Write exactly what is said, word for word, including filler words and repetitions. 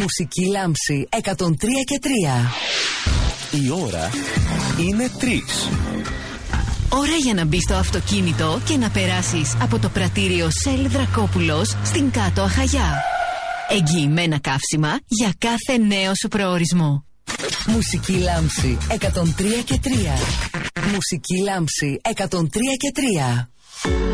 Μουσική Λάμψη εκατόν τρία και τρία. Η ώρα είναι τρεις. Ώρα για να μπεις στο αυτοκίνητο και να περάσεις από το πρατήριο Shell Δρακόπουλος στην Κάτω Αχαγιά. Εγγυημένα καύσιμα για κάθε νέο σου προορισμό. Μουσική Λάμψη εκατόν τρία και τρία. Μουσική Λάμψη εκατόν τρία και τρία.